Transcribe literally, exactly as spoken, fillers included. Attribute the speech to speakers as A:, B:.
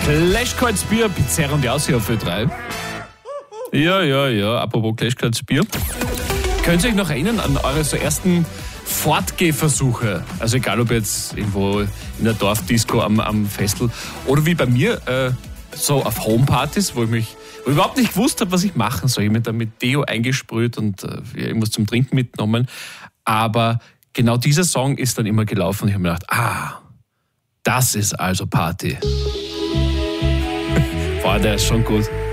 A: Clash Kaltes Bier, Pizzeria und Jausi auf Ö drei. Ja, ja, ja, apropos Clash Kaltes Bier. Könnt ihr euch noch erinnern an eure so ersten Fortgehversuche? Also egal, ob jetzt irgendwo in der Dorfdisco am, am Festel oder wie bei mir, äh, so auf Homepartys, wo ich mich wo ich überhaupt nicht gewusst habe, was ich machen soll. Ich habe mir da mit Deo eingesprüht und äh, irgendwas zum Trinken mitgenommen. Aber genau dieser Song ist dann immer gelaufen und ich habe mir gedacht, ah, das ist also Party. Boah, der ist schon gut.